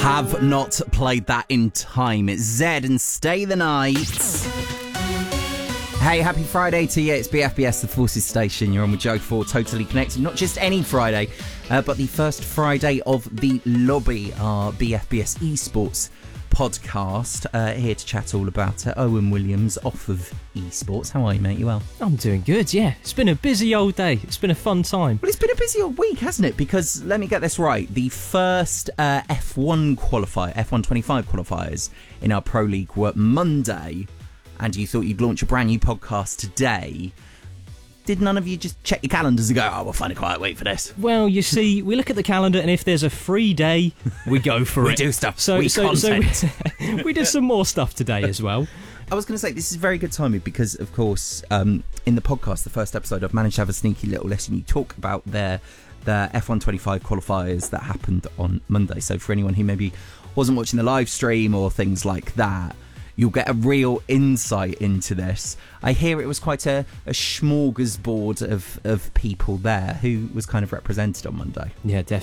Have not played that in time. It's Zed and Stay the Night. Hey, happy Friday to you. It's BFBS, the Forces Station. You're on with Joe 4, Totally Connected. Not just any Friday, but the first Friday of the Lobby, our BFBS esports podcast. Here to chat all about Owen Williams off of esports. How are you, mate? You well? I'm doing good, yeah. It's been a busy old day. It's been a fun time. Well, it's been a busy old week, hasn't it? Because, let me get this right, the first F1 qualifier, F1 25 qualifiers in our Pro League were Monday, and you thought you'd launch a brand new podcast today. Did none of you just check your calendars and go, oh, we'll find a quiet week for this? Well, you see, we look at the calendar, and if there's a free day, we go for it. We do stuff. So we we did some more stuff today as well. I was going to say, this is very good timing because, of course, in the podcast, the first episode, I've managed to have a sneaky little lesson. You talk about the F1 25 qualifiers that happened on Monday. So for anyone who maybe wasn't watching the live stream or things like that, you'll get a real insight into this. I hear it was quite a smorgasbord of people there. Who was kind of represented on Monday? Yeah,